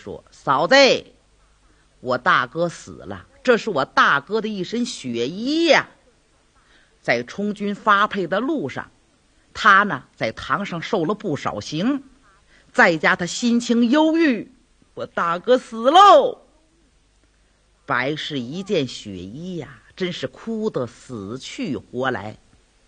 说：“嫂子，我大哥死了，这是我大哥的一身血衣呀。在充军发配的路上，他呢在堂上受了不少刑，在家他心情忧郁，我大哥死喽。”白氏一见血衣呀，真是哭得死去活来。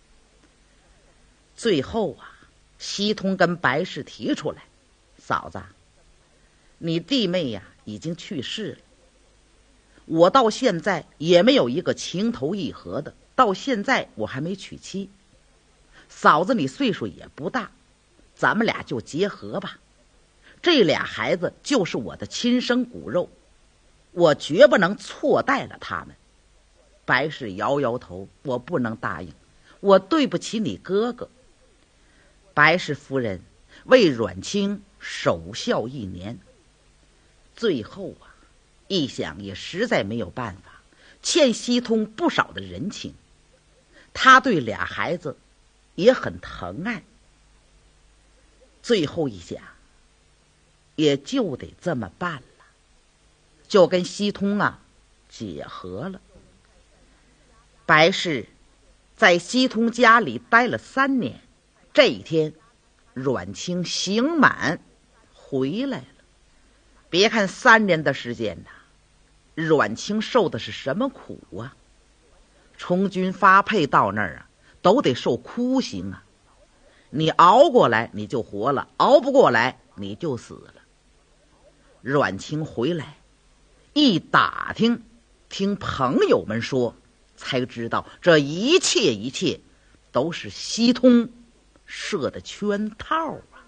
最后啊，西通跟白氏提出来：“嫂子，你弟妹呀已经去世了，我到现在也没有一个情投意合的，到现在我还没娶妻。嫂子你岁数也不大，咱们俩就结合吧。这俩孩子就是我的亲生骨肉，我绝不能错待了他们。”白氏摇摇头：“我不能答应，我对不起你哥哥。”白氏夫人为阮清守孝1年，最后啊，一想也实在没有办法，欠西通不少的人情，他对俩孩子也很疼爱，最后一想也就得这么办了，就跟西通啊结合了。白氏在西通家里待了3年，这一天阮清刑满回来了。别看3年的时间呐，阮清受的是什么苦啊？充军发配到那儿啊，都得受酷刑啊。你熬过来你就活了，熬不过来你就死了。阮清回来一打听，听朋友们说，才知道这一切都是西通设的圈套啊。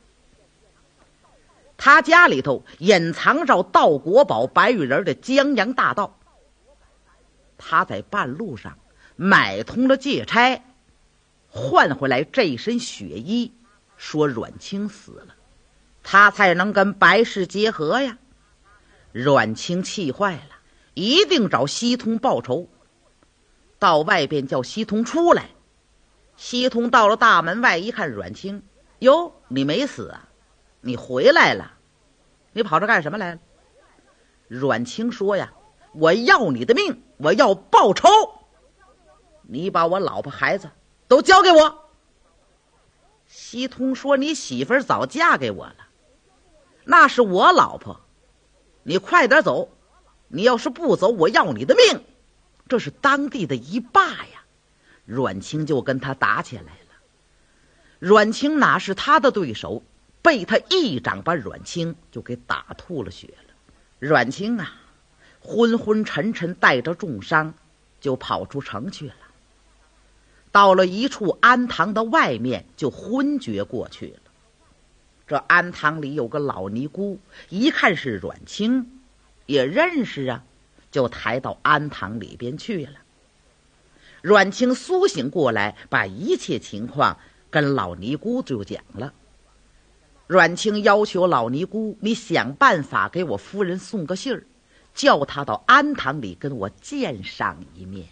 他家里头隐藏着盗国宝白玉人的江洋大盗，他在半路上买通了借差，换回来这身血衣，说阮清死了，他才能跟白氏结合呀。阮清气坏了，一定找西通报仇，到外边叫西通出来。西通到了大门外一看阮清，哟，你没死啊，你回来了，你跑这干什么来了？阮清说呀：“我要你的命，我要报仇，你把我老婆孩子都交给我。”西通说：“你媳妇儿早嫁给我了，那是我老婆，你快点走，你要是不走，我要你的命。”这是当地的一霸呀。阮清就跟他打起来了。阮清哪是他的对手，被他一掌把阮清就给打吐了血了。阮清啊，昏昏沉沉带着重伤就跑出城去了，到了一处庵堂的外面就昏厥过去了。这庵堂里有个老尼姑，一看是阮清，也认识啊，就抬到庵堂里边去了。阮清苏醒过来，把一切情况跟老尼姑就讲了。阮清要求老尼姑：“你想办法给我夫人送个信儿，叫她到庵堂里跟我见上一面。”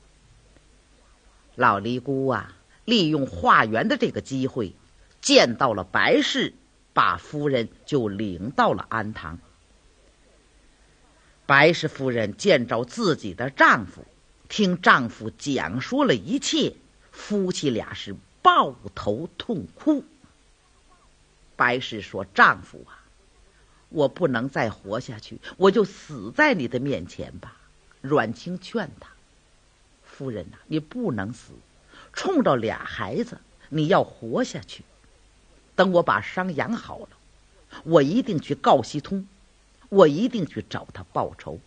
老尼姑啊，利用化缘的这个机会，见到了白氏，把夫人就领到了庵堂。白氏夫人见着自己的丈夫，听丈夫讲述了一切，夫妻俩是抱头痛哭。白氏说：“丈夫啊，我不能再活下去，我就死在你的面前吧。”阮清劝他：“夫人啊，你不能死，冲着俩孩子你要活下去。等我把伤养好了，我一定去告西通，我一定去找他报仇。”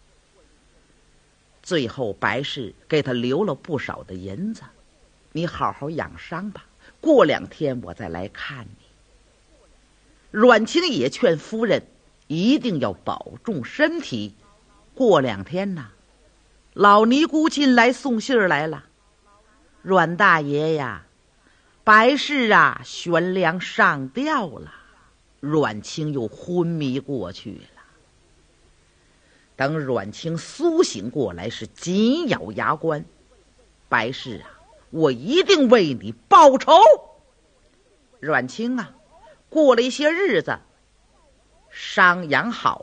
最后白氏给他留了不少的银子：“你好好养伤吧，过2天我再来看你。”阮清也劝夫人一定要保重身体。过2天呢，老尼姑进来送信儿来了：“阮大爷呀，白氏啊悬梁上吊了。”阮清又昏迷过去了。等阮清苏醒过来，是紧咬牙关：“白氏啊，我一定为你报仇。”阮清啊，过了一些日子，伤养好